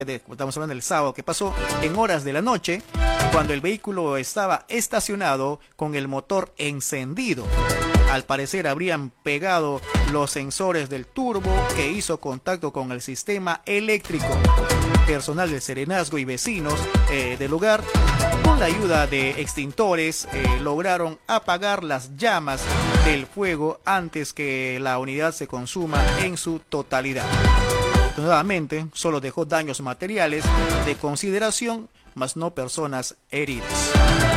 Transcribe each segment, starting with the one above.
estamos hablando del sábado, que pasó en horas de la noche, cuando el vehículo estaba estacionado con el motor encendido. Al parecer habrían pegado los sensores del turbo que hizo contacto con el sistema eléctrico. Personal del Serenazgo y vecinos del lugar, con la ayuda de extintores, lograron apagar las llamas del fuego antes que la unidad se consuma en su totalidad. Nuevamente, solo dejó daños materiales de consideración, mas no personas heridas.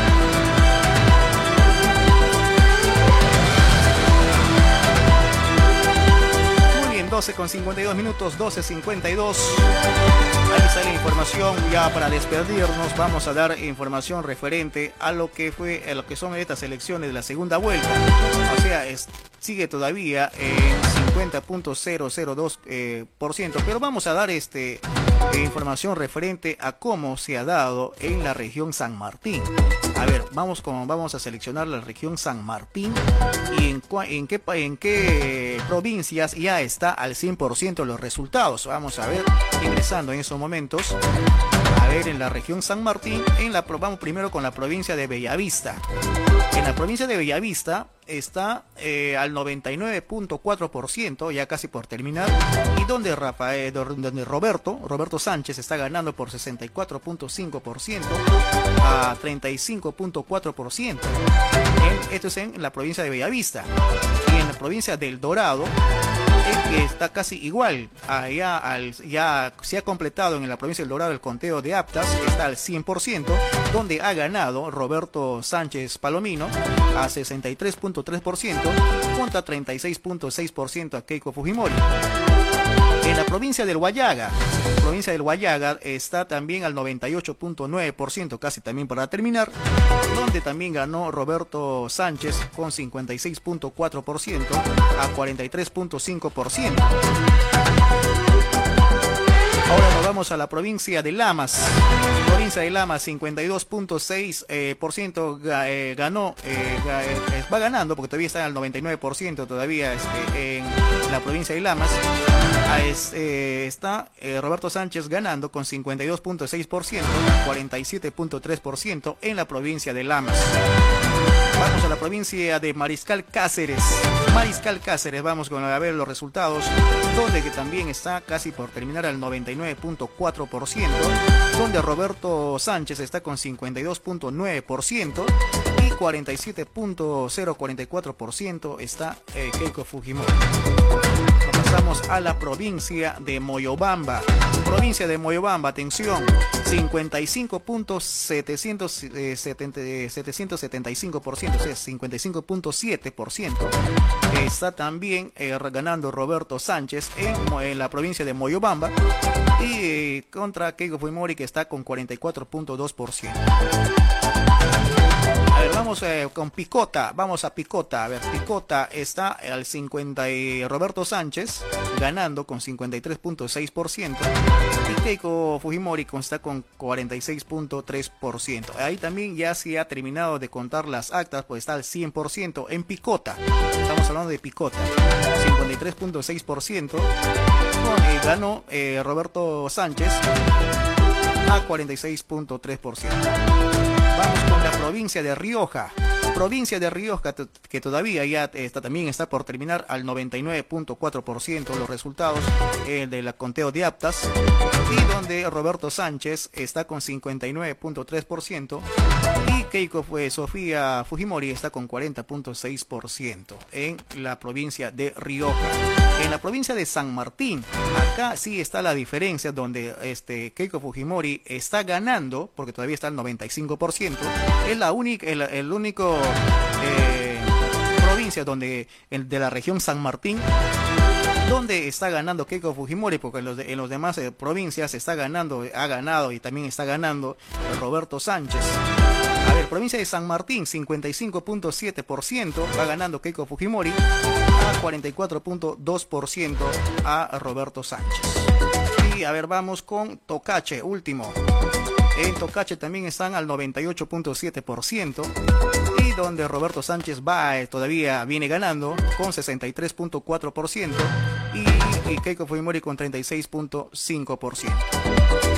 12:52, 12:52. Ahí está la información. Ya para despedirnos vamos a dar información referente a lo que son estas elecciones de la segunda vuelta. O sea, sigue todavía en 50.002%, pero vamos a dar información referente a cómo se ha dado en la región San Martín. A ver, vamos a seleccionar la región San Martín y en qué provincias ya está al 100% los resultados. Vamos a ver, ingresando en esos momentos. A ver, en la región San Martín, vamos primero con la provincia de Bellavista. En la provincia de Bellavista está al 99.4%, ya casi por terminar, y donde Roberto Sánchez está ganando por 64.5% a 35.4%. Esto es en la provincia de Bellavista. Y en la provincia del Dorado, que está casi igual, ya se ha completado en la provincia del Dorado el conteo de aptas, que está al 100%, donde ha ganado Roberto Sánchez Palomino a 63.3% contra 36.6% a Keiko Fujimori. En la provincia del Huallaga está también al 98.9%, casi también para terminar, donde también ganó Roberto Sánchez con 56.4% a 43.5%. Ahora nos vamos a la provincia de Lamas. Provincia de Lamas, 52.6% va ganando, porque todavía está al 99% todavía en la provincia de Lamas. Está Roberto Sánchez ganando con 52.6% a 47.3% en la provincia de Lamas. Vamos a la provincia de Mariscal Cáceres. Vamos a ver los resultados, donde que también está casi por terminar al 99.4%, donde Roberto Sánchez está con 52.9% y 47.044% está Keiko Fujimori. Pasamos a la provincia de Moyobamba. Atención, 55.775%, o sea, 55.7%. Está también ganando Roberto Sánchez en la provincia de Moyobamba y contra Keiko Fujimori, que está con 44.2%. A ver, vamos con Picota. Vamos a Picota. A ver, Picota está al 50 y Roberto Sánchez ganando con 53.6% y Keiko Fujimori está con 46.3%. Ahí también ya se ha terminado de contar las actas, pues está al 100% en Picota. Estamos hablando de Picota. 53.6% ganó Roberto Sánchez a 46.3%. Vamos con la provincia de Rioja. Que todavía ya también está por terminar al 99.4% los resultados del conteo de aptas, y donde Roberto Sánchez está con 59.3% y Keiko Sofía Fujimori está con 40.6% en la provincia de Rioja. En la provincia de San Martín, acá sí está la diferencia, donde Keiko Fujimori está ganando, porque todavía está al 95%. Es el único provincia de la región San Martín donde está ganando Keiko Fujimori, porque en los demás provincias ha ganado y también está ganando Roberto Sánchez. A ver, provincia de San Martín, 55.7% va ganando Keiko Fujimori a 44.2% a Roberto Sánchez. Y a ver, vamos con Tocache, último. En Tocache también están al 98.7% y donde Roberto Sánchez todavía viene ganando con 63.4% y Keiko Fujimori con 36.5%.